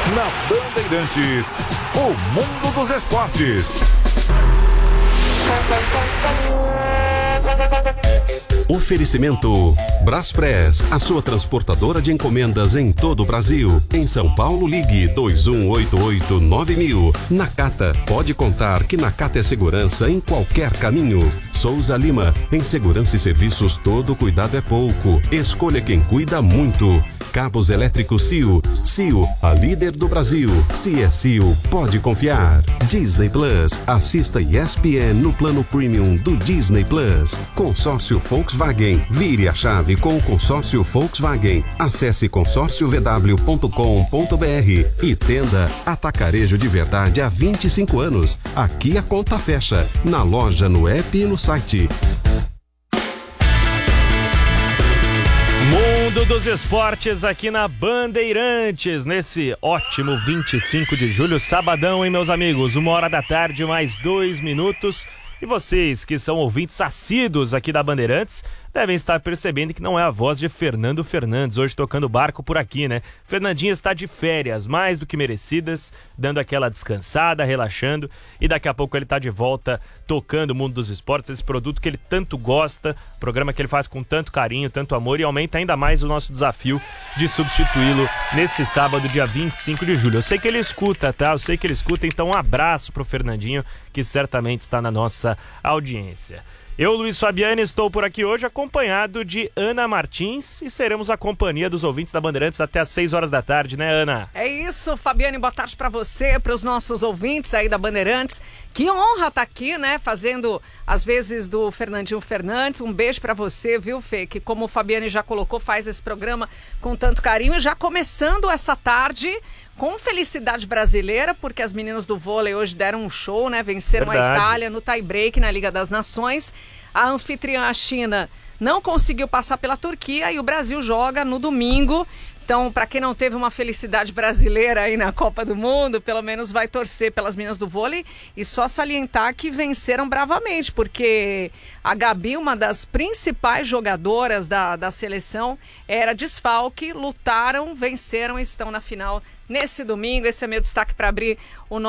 Na Bandeirantes, o mundo dos esportes. Oferecimento Braspress, a sua transportadora de encomendas em todo o Brasil. Em São Paulo, ligue 2188-9000. Nakata, pode contar que Nakata é segurança em qualquer caminho. Souza Lima, em segurança e serviços todo cuidado é pouco. Escolha quem cuida muito. Cabos elétricos Sil. Sil, a líder do Brasil. Se é Sil, pode confiar. Disney Plus, assista ESPN no plano premium do Disney Plus. Consórcio Volkswagen, vire a chave com o consórcio Volkswagen. Acesse consórciovw.com.br e Tenda Atacarejo de Verdade há 25 anos. Aqui a conta fecha, na loja, no app e no site. Mundo dos esportes aqui na Bandeirantes, nesse ótimo 25 de julho, sabadão, hein, meus amigos? 1h da tarde, mais 2 minutos. E vocês que são ouvintes assíduos aqui da Bandeirantes devem estar percebendo que não é a voz de Fernando Fernandes hoje tocando barco por aqui, né? Fernandinho está de férias, mais do que merecidas, dando aquela descansada, relaxando, e daqui a pouco ele está de volta tocando o mundo dos esportes, esse produto que ele tanto gosta, programa que ele faz com tanto carinho, tanto amor, e aumenta ainda mais o nosso desafio de substituí-lo nesse sábado, dia 25 de julho. Eu sei que ele escuta, tá? Eu sei que ele escuta, então um abraço pro Fernandinho, que certamente está na nossa audiência. Eu, Luiz Fabiani, estou por aqui hoje acompanhado de Ana Martins e seremos a companhia dos ouvintes da Bandeirantes até às 6 horas da tarde, né, Ana? É isso, Fabiane, boa tarde para você, para os nossos ouvintes aí da Bandeirantes. Que honra estar aqui, né, fazendo às vezes do Fernandinho Fernandes. Um beijo para você, viu, Fê, que como o Fabiane já colocou, faz esse programa com tanto carinho e já começando essa tarde com felicidade brasileira, porque as meninas do vôlei hoje deram um show, né? Venceram Verdade. A Itália no tie-break na Liga das Nações. A anfitriã, a China, não conseguiu passar pela Turquia e o Brasil joga no domingo. Então, para quem não teve uma felicidade brasileira aí na Copa do Mundo, pelo menos vai torcer pelas meninas do vôlei e só salientar que venceram bravamente, porque a Gabi, uma das principais jogadoras da seleção, era desfalque, lutaram, venceram e estão na final nesse domingo. Esse é meu destaque para abrir o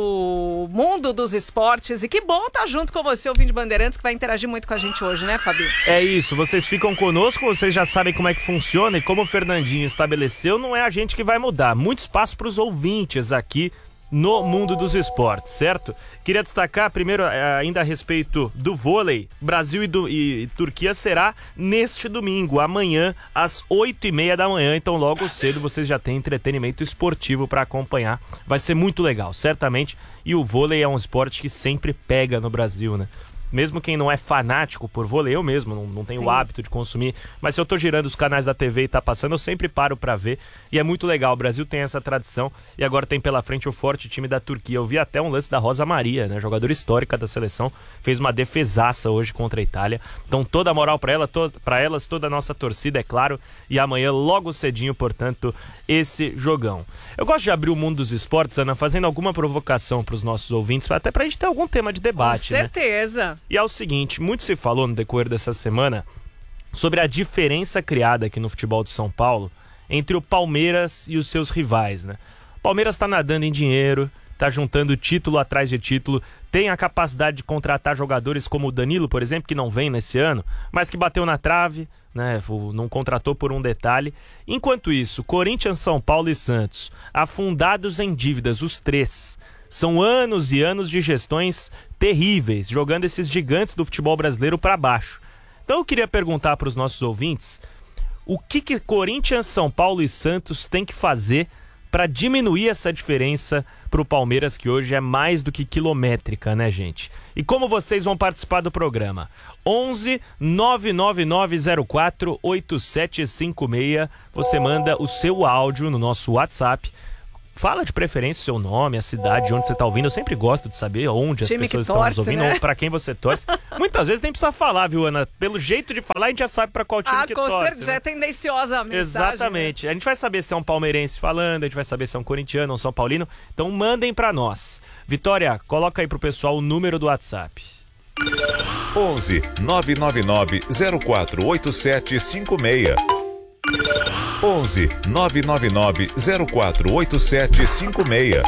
nosso mundo dos esportes. E que bom estar junto com você, ouvinte de Bandeirantes, que vai interagir muito com a gente hoje, né, Fabi? É isso, vocês ficam conosco, vocês já sabem como é que funciona e como o Fernandinho estabeleceu, não é a gente que vai mudar. Muito espaço para os ouvintes aqui no mundo dos esportes, certo? Queria destacar primeiro ainda a respeito do vôlei. Brasil e Turquia será neste domingo, amanhã às 8h30 da manhã, então logo cedo vocês já têm entretenimento esportivo para acompanhar. Vai ser muito legal, certamente, e o vôlei é um esporte que sempre pega no Brasil, né? Mesmo quem não é fanático por vôlei, eu mesmo não tenho o hábito de consumir, mas se eu tô girando os canais da TV e tá passando, eu sempre paro pra ver, e é muito legal. O Brasil tem essa tradição e agora tem pela frente o forte time da Turquia. Eu vi até um lance da Rosa Maria, né, jogadora histórica da seleção, fez uma defesaça hoje contra a Itália, então toda a moral pra elas, toda a nossa torcida, é claro, e amanhã logo cedinho, portanto, esse jogão. Eu gosto de abrir o mundo dos esportes, Ana, fazendo alguma provocação pros nossos ouvintes, até pra gente ter algum tema de debate, Com certeza, né? E é o seguinte, muito se falou no decorrer dessa semana sobre a diferença criada aqui no futebol de São Paulo entre o Palmeiras e os seus rivais, né? O Palmeiras está nadando em dinheiro, está juntando título atrás de título, tem a capacidade de contratar jogadores como o Danilo, por exemplo, que não vem nesse ano, mas que bateu na trave, né? Não contratou por um detalhe. Enquanto isso, Corinthians, São Paulo e Santos, afundados em dívidas, os três. São anos e anos de gestões terríveis, jogando esses gigantes do futebol brasileiro para baixo. Então eu queria perguntar para os nossos ouvintes o que Corinthians, São Paulo e Santos tem que fazer para diminuir essa diferença para o Palmeiras, que hoje é mais do que quilométrica, né, gente? E como vocês vão participar do programa? 11 99904 8756. Você manda o seu áudio no nosso WhatsApp. Fala de preferência o seu nome, a cidade, onde você está ouvindo. Eu sempre gosto de saber onde as pessoas estão nos ouvindo, né? Para quem você torce. Muitas vezes nem precisa falar, viu, Ana? Pelo jeito de falar, a gente já sabe para qual time que torce. Com certeza, é tendenciosa a mensagem. Exatamente. Né? A gente vai saber se é um palmeirense falando, a gente vai saber se é um corintiano ou um São Paulino. Então mandem para nós. Vitória, coloca aí pro pessoal o número do WhatsApp. 11 999 048756. 11 999 048756.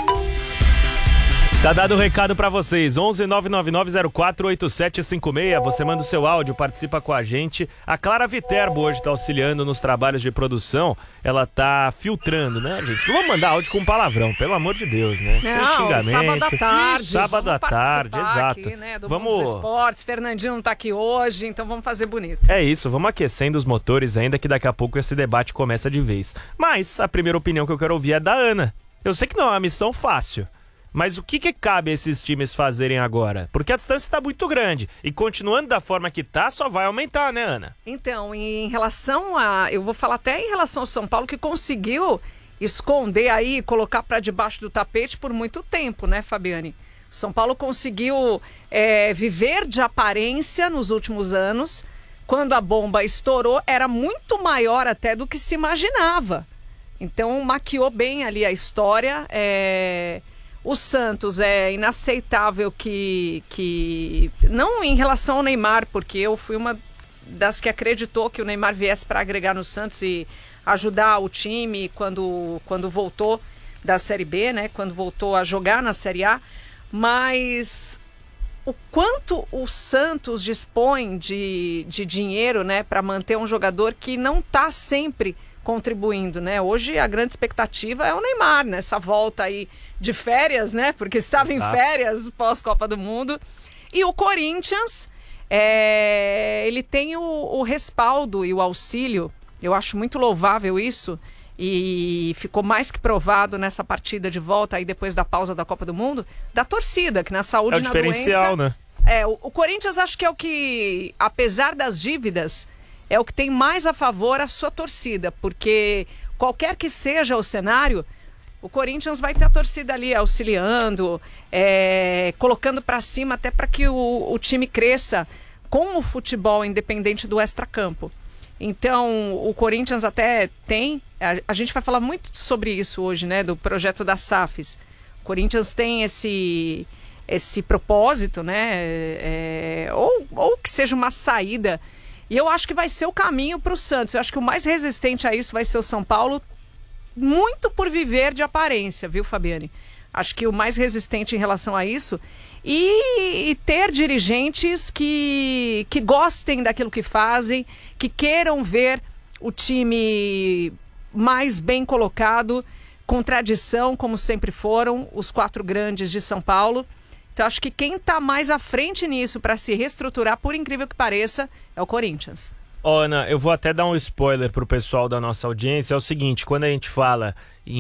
Tá dado o recado pra vocês, 11 999 048756. Você manda o seu áudio, participa com a gente. A Clara Viterbo hoje tá auxiliando nos trabalhos de produção. Ela tá filtrando, né, gente? Não vamos mandar áudio com palavrão, pelo amor de Deus, né? Sem xingamento. Sábado à tarde. Sábado à tarde, exato. Aqui, né, do Mundo dos Esportes. Fernandinho não tá aqui hoje, então vamos fazer bonito. É isso, vamos aquecendo os motores ainda, que daqui a pouco esse debate começa de vez. Mas a primeira opinião que eu quero ouvir é da Ana. Eu sei que não é uma missão fácil, mas o que cabe a esses times fazerem agora? Porque a distância está muito grande e continuando da forma que tá, só vai aumentar, né, Ana? Então, em relação a... Eu vou falar até em relação ao São Paulo, que conseguiu esconder aí, colocar para debaixo do tapete por muito tempo, né, Fabiane? São Paulo conseguiu viver de aparência nos últimos anos. Quando a bomba estourou, era muito maior até do que se imaginava. Então, maquiou bem ali a história. O Santos é inaceitável que... Não em relação ao Neymar, porque eu fui uma das que acreditou que o Neymar viesse para agregar no Santos e ajudar o time quando voltou da Série B, né? Quando voltou a jogar na Série A. Mas o quanto o Santos dispõe de dinheiro, né, para manter um jogador que não está sempre contribuindo, né? Hoje a grande expectativa é o Neymar, nessa volta aí de férias, né? Porque estava em férias pós-Copa do Mundo. E o Corinthians, ele tem o respaldo e o auxílio. Eu acho muito louvável isso. E ficou mais que provado nessa partida de volta aí depois da pausa da Copa do Mundo, da torcida, que na saúde e na doença... É o diferencial, né? O Corinthians acho que é o que, apesar das dívidas, é o que tem mais a favor a sua torcida, porque qualquer que seja o cenário, o Corinthians vai ter a torcida ali auxiliando, colocando para cima até para que o time cresça com o futebol independente do extracampo. Então, o Corinthians até tem... A gente vai falar muito sobre isso hoje, né? Do projeto da SAFs. O Corinthians tem esse propósito, né? Ou que seja uma saída. E eu acho que vai ser o caminho para o Santos. Eu acho que o mais resistente a isso vai ser o São Paulo, muito por viver de aparência, viu, Fabiane? Acho que o mais resistente em relação a isso... E ter dirigentes que gostem daquilo que fazem, que queiram ver o time mais bem colocado, com tradição, como sempre foram os 4 grandes de São Paulo. Então, acho que quem está mais à frente nisso para se reestruturar, por incrível que pareça, é o Corinthians. Ana, eu vou até dar um spoiler pro pessoal da nossa audiência. É o seguinte, quando a gente fala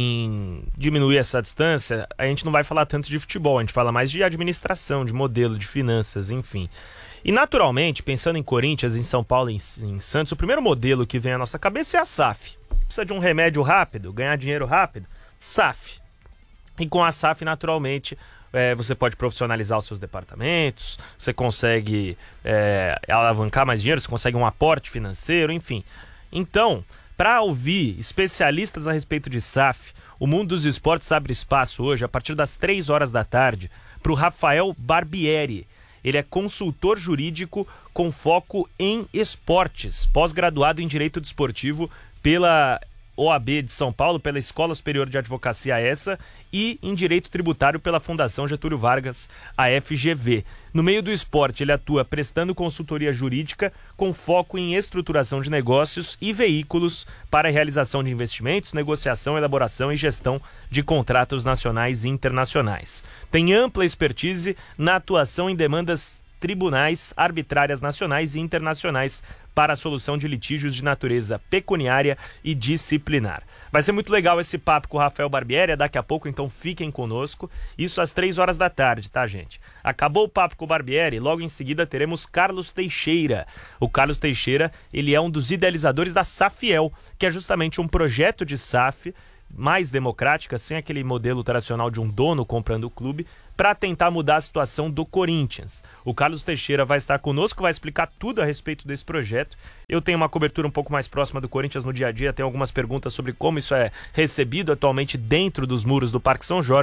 em diminuir essa distância, a gente não vai falar tanto de futebol, a gente fala mais de administração, de modelo, de finanças, enfim. E naturalmente, pensando em Corinthians, em São Paulo, em Santos, o primeiro modelo que vem à nossa cabeça é a SAF. Precisa de um remédio rápido, ganhar dinheiro rápido, SAF. E com a SAF, naturalmente... você pode profissionalizar os seus departamentos, você consegue alavancar mais dinheiro, você consegue um aporte financeiro, enfim. Então, para ouvir especialistas a respeito de SAF, o Mundo dos Esportes abre espaço hoje, a partir das 3 horas da tarde, para o Rafael Barbieri. Ele é consultor jurídico com foco em esportes, pós-graduado em Direito Desportivo pela OAB de São Paulo, pela Escola Superior de Advocacia ESA, e em Direito Tributário pela Fundação Getúlio Vargas, a FGV. No meio do esporte, ele atua prestando consultoria jurídica com foco em estruturação de negócios e veículos para a realização de investimentos, negociação, elaboração e gestão de contratos nacionais e internacionais. Tem ampla expertise na atuação em demandas tribunais, arbitrárias nacionais e internacionais para a solução de litígios de natureza pecuniária e disciplinar. Vai ser muito legal esse papo com o Rafael Barbieri, daqui a pouco, então fiquem conosco. Isso às 3 horas da tarde, tá, gente? Acabou o papo com o Barbieri, logo em seguida teremos Carlos Teixeira. O Carlos Teixeira, ele é um dos idealizadores da SAFiel, que é justamente um projeto de SAF mais democrática, sem aquele modelo tradicional de um dono comprando o clube, para tentar mudar a situação do Corinthians. O Carlos Teixeira vai estar conosco, vai explicar tudo a respeito desse projeto. Eu tenho uma cobertura um pouco mais próxima do Corinthians no dia a dia, tenho algumas perguntas sobre como isso é recebido atualmente dentro dos muros do Parque São Jorge.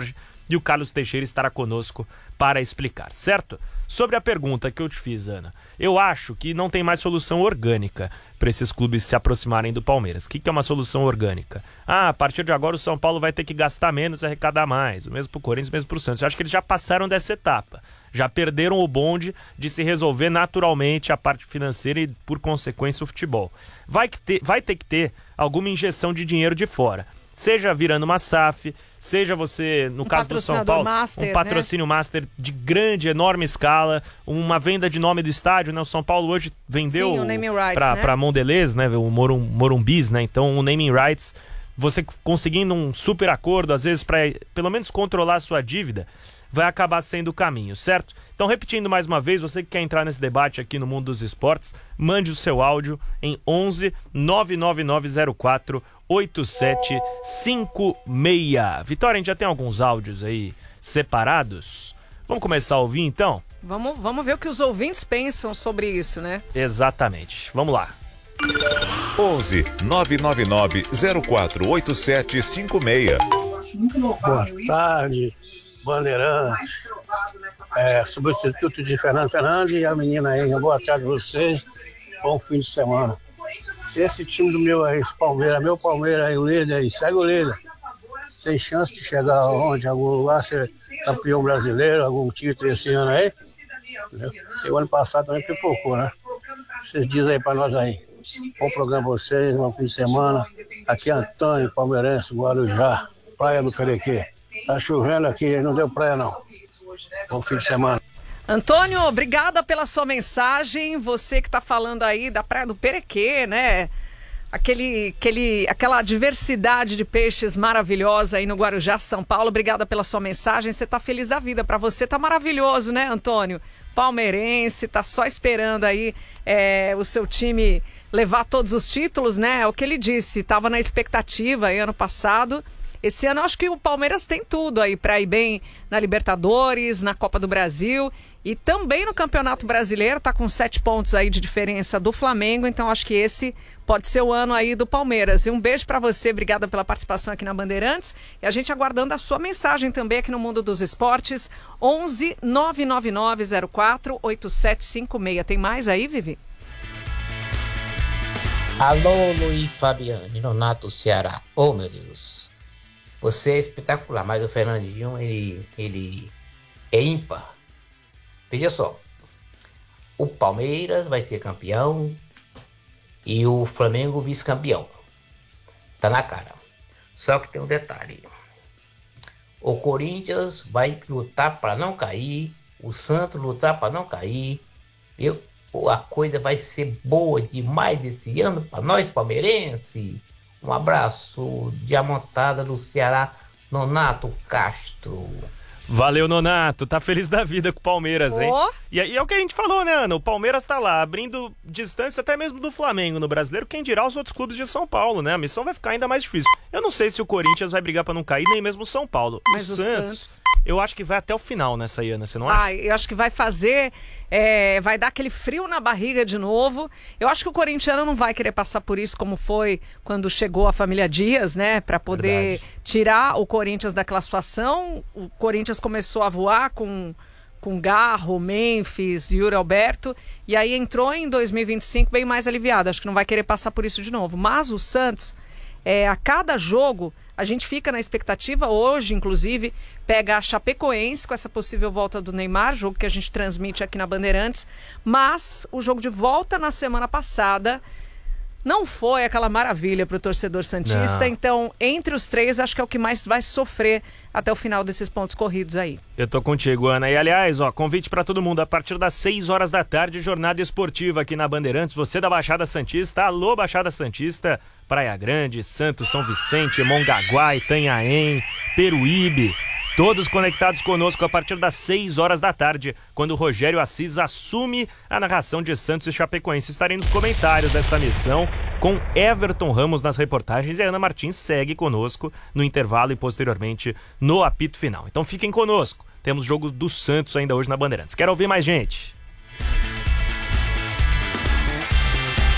e o Carlos Teixeira estará conosco para explicar, certo? Sobre a pergunta que eu te fiz, Ana, eu acho que não tem mais solução orgânica para esses clubes se aproximarem do Palmeiras. O que é uma solução orgânica? A partir de agora o São Paulo vai ter que gastar menos e arrecadar mais. O mesmo pro Corinthians, o mesmo pro Santos. Eu acho que eles já passaram dessa etapa. Já perderam o bonde de se resolver naturalmente a parte financeira e, por consequência, o futebol. Vai ter que ter alguma injeção de dinheiro de fora. Seja virando uma SAF, seja você, no caso do São Paulo, master, um patrocínio master de grande, enorme escala, uma venda de nome do estádio, né? O São Paulo hoje vendeu para Mondelez, né? O Morumbis, né? Então o naming rights, você conseguindo um super acordo, às vezes para pelo menos controlar a sua dívida, vai acabar sendo o caminho, certo? Então, repetindo mais uma vez, você que quer entrar nesse debate aqui no Mundo dos Esportes, mande o seu áudio em 11 99904 8756. Vitória, a gente já tem alguns áudios aí separados. Vamos começar a ouvir então? Vamos ver o que os ouvintes pensam sobre isso, né? Exatamente. Vamos lá. 11 999 04 8756. Boa tarde, Bandeirantes. Substituto de Fernando Fernandes e a menina aí. Boa tarde a vocês. Bom fim de semana. Esse time do meu aí, Palmeiras, meu Palmeiras aí, o líder aí, segue o líder. Tem chance de chegar onde? Algum lugar, ser campeão brasileiro, algum título esse ano aí? Entendeu? E o ano passado também pipocou, né? Vocês dizem aí pra nós aí. Bom programa pra vocês, bom fim de semana. Aqui é Antônio, palmeirense, Guarujá, Praia do Perequê. Tá chovendo aqui, não deu praia não. Bom fim de semana. Antônio, obrigada pela sua mensagem. Você que está falando aí da Praia do Perequê, né? Aquela diversidade de peixes maravilhosa aí no Guarujá, São Paulo. Obrigada pela sua mensagem. Você está feliz da vida. Para você tá maravilhoso, né, Antônio? Palmeirense, tá só esperando aí o seu time levar todos os títulos, né? É o que ele disse. Tava na expectativa aí ano passado. Esse ano eu acho que o Palmeiras tem tudo aí para ir bem na Libertadores, na Copa do Brasil e também no Campeonato Brasileiro, tá com 7 pontos aí de diferença do Flamengo, então acho que esse pode ser o ano aí do Palmeiras. E um beijo para você, obrigada pela participação aqui na Bandeirantes e a gente aguardando a sua mensagem também aqui no Mundo dos Esportes, 11 999 04 8756. Tem mais aí, Vivi? Alô, Luiz Fabiane, Nonato, Ceará. Oh, meu Deus. Você é espetacular, mas o Fernandinho, ele é ímpar. Veja só, o Palmeiras vai ser campeão e o Flamengo vice-campeão. Tá na cara. Só que tem um detalhe. O Corinthians vai lutar para não cair, o Santos lutar para não cair. A coisa vai ser boa demais esse ano para nós palmeirenses. Um abraço de amontada do Ceará, Nonato Castro. Valeu, Nonato. Tá feliz da vida com o Palmeiras, hein? E é o que a gente falou, né, Ana? O Palmeiras tá lá, abrindo distância até mesmo do Flamengo no Brasileiro. Quem dirá os outros clubes de São Paulo, né? A missão vai ficar ainda mais difícil. Eu não sei se o Corinthians vai brigar pra não cair, nem mesmo o São Paulo. Mas o Santos... Eu acho que vai até o final nessa, Ana, você não acha? Eu acho que vai fazer, vai dar aquele frio na barriga de novo. Eu acho que o corintiano não vai querer passar por isso como foi quando chegou a família Dias, né? Para poder tirar o Corinthians daquela situação. O Corinthians começou a voar com Garro, Memphis, Yuri Alberto. E aí entrou em 2025 bem mais aliviado. Acho que não vai querer passar por isso de novo. Mas o Santos, a cada jogo... A gente fica na expectativa, hoje inclusive, pega a Chapecoense com essa possível volta do Neymar, jogo que a gente transmite aqui na Bandeirantes, mas o jogo de volta na semana passada não foi aquela maravilha para o torcedor santista, não. Então entre os três acho que é o que mais vai sofrer até o final desses pontos corridos aí. Eu tô contigo, Ana, e aliás, convite para todo mundo, a partir das 6 horas da tarde, jornada esportiva aqui na Bandeirantes, você da Baixada Santista, alô Baixada Santista, Praia Grande, Santos, São Vicente, Mongaguá, Itanhaém, Peruíbe, todos conectados conosco a partir das 6 horas da tarde, quando o Rogério Assis assume a narração de Santos e Chapecoense. Estarei nos comentários dessa missão com Everton Ramos nas reportagens e a Ana Martins segue conosco no intervalo e posteriormente no apito final. Então fiquem conosco, temos jogo do Santos ainda hoje na Bandeirantes. Quero ouvir mais gente?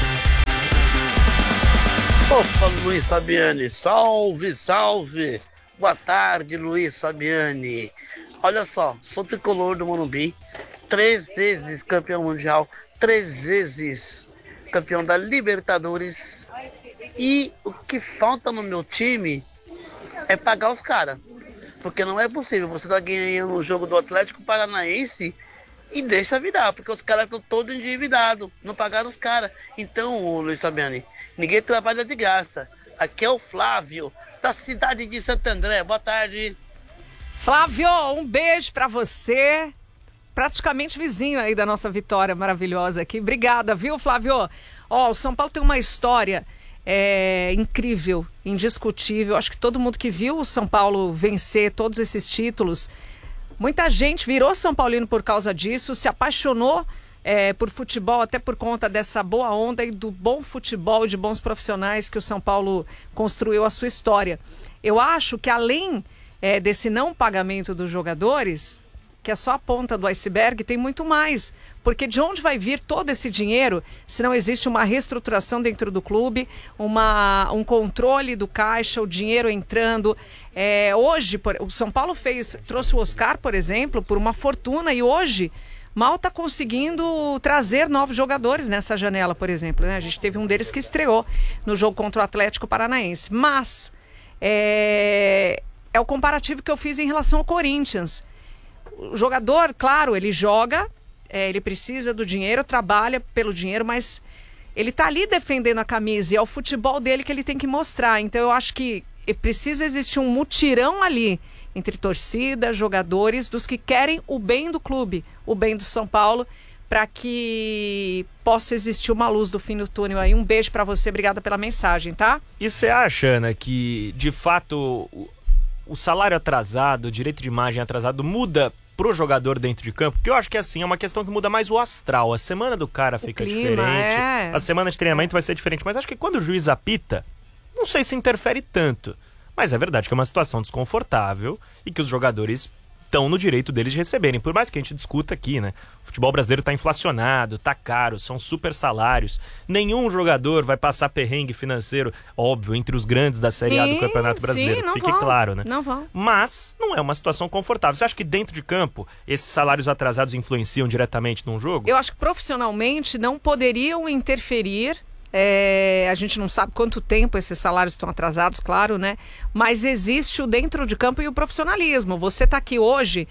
Opa, Luiz Fabiane, salve, salve! Boa tarde, Luiz Fabiani. Olha só, sou tricolor do Morumbi, 3 vezes campeão mundial, 3 vezes campeão da Libertadores. E o que falta no meu time é pagar os caras. Porque não é possível você estar ganhando o jogo do Atlético Paranaense e deixa virar, porque os caras estão todos endividados, não pagaram os caras. Então, Luiz Fabiani, ninguém trabalha de graça. Aqui é o Flávio, da cidade de Santo André. Boa tarde. Flávio, um beijo pra você. Praticamente vizinho aí da nossa vitória maravilhosa aqui. Obrigada, viu, Flávio? Ó, o São Paulo tem uma história incrível, indiscutível. Acho que todo mundo que viu o São Paulo vencer todos esses títulos, muita gente virou São Paulino por causa disso, se apaixonou por futebol, até por conta dessa boa onda e do bom futebol e de bons profissionais que o São Paulo construiu a sua história. Eu acho que além desse não pagamento dos jogadores, que é só a ponta do iceberg, tem muito mais. Porque de onde vai vir todo esse dinheiro se não existe uma reestruturação dentro do clube, um controle do caixa, o dinheiro entrando. Hoje, o São Paulo trouxe o Oscar, por exemplo, por uma fortuna, e hoje mal está conseguindo trazer novos jogadores nessa janela, por exemplo, né? A gente teve um deles que estreou no jogo contra o Atlético Paranaense. Mas é o comparativo que eu fiz em relação ao Corinthians. O jogador, claro, ele joga, ele precisa do dinheiro, trabalha pelo dinheiro, mas ele está ali defendendo a camisa e é o futebol dele que ele tem que mostrar. Então eu acho que precisa existir um mutirão ali entre torcida, jogadores, dos que querem o bem do clube, o bem do São Paulo, para que possa existir uma luz do fim do túnel aí. Um beijo para você, obrigada pela mensagem, tá? E você acha, Ana, que de fato o salário atrasado, o direito de imagem atrasado muda pro jogador dentro de campo? Porque eu acho que assim, é uma questão que muda mais o astral. A semana do cara fica diferente, a semana de treinamento vai ser diferente, mas acho que quando o juiz apita, não sei se interfere tanto. Mas é verdade que é uma situação desconfortável e que os jogadores estão no direito deles de receberem. Por mais que a gente discuta aqui, né? O futebol brasileiro tá inflacionado, tá caro, são super salários. Nenhum jogador vai passar perrengue financeiro, óbvio, entre os grandes da Série A do Campeonato Brasileiro. Sim, Fique claro, né? Não vão. Mas não é uma situação confortável. Você acha que dentro de campo esses salários atrasados influenciam diretamente num jogo? Eu acho que profissionalmente não poderiam interferir. A gente não sabe quanto tempo esses salários estão atrasados, claro, né? Mas existe o dentro de campo e o profissionalismo. Você está aqui hoje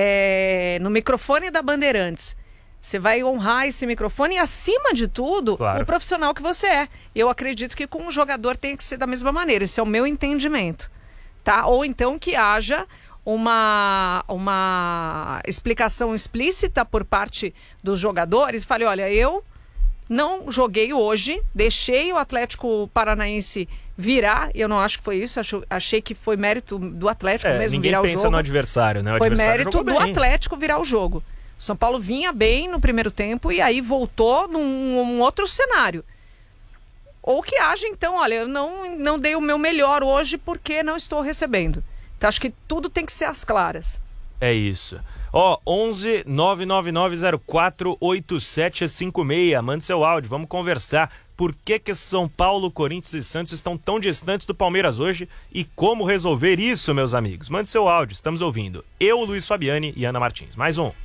no microfone da Bandeirantes. Você vai honrar esse microfone e, acima de tudo, claro, o profissional que você é. Eu acredito que com o jogador tem que ser da mesma maneira. Esse é o meu entendimento, tá? Ou então que haja uma explicação explícita por parte dos jogadores. Fale, olha, eu não joguei hoje, deixei o Atlético Paranaense virar, e eu não acho que foi isso, achei que foi mérito do Atlético mesmo virar o jogo. Ninguém pensa no adversário, né? O foi adversário mérito do Atlético virar o jogo. O São Paulo vinha bem no primeiro tempo e aí voltou num outro cenário. Ou que haja, então, olha, eu não dei o meu melhor hoje porque não estou recebendo. Então acho que tudo tem que ser às claras. É isso. Ó, 11 99904 8756. Mande seu áudio, vamos conversar. Por que São Paulo, Corinthians e Santos estão tão distantes do Palmeiras hoje e como resolver isso, meus amigos? Mande seu áudio, estamos ouvindo. Eu, Luiz Fabiani e Ana Martins. Mais um.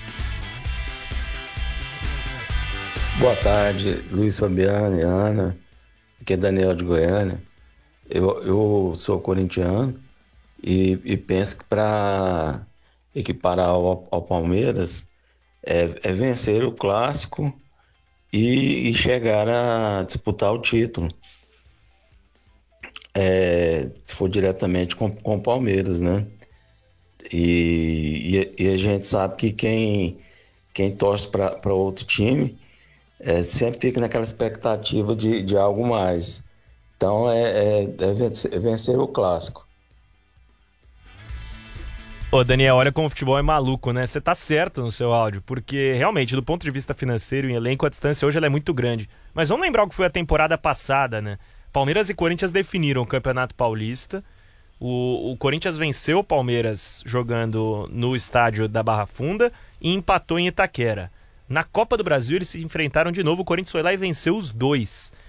Boa tarde, Luiz Fabiani, Ana. Aqui é Daniel de Goiânia. Eu sou corintiano e penso que para equiparar ao Palmeiras é vencer o clássico e chegar a disputar o título. Se for diretamente com o Palmeiras, né? E a gente sabe que quem torce para outro time sempre fica naquela expectativa de algo mais. Então é vencer o clássico. Ô Daniel, olha como o futebol é maluco, né? Você tá certo no seu áudio, porque realmente, do ponto de vista financeiro e elenco, a distância hoje ela é muito grande. Mas vamos lembrar o que foi a temporada passada, né? Palmeiras e Corinthians definiram o Campeonato Paulista. O Corinthians venceu o Palmeiras jogando no estádio da Barra Funda e empatou em Itaquera. Na Copa do Brasil eles se enfrentaram de novo, o Corinthians foi lá e venceu os dois.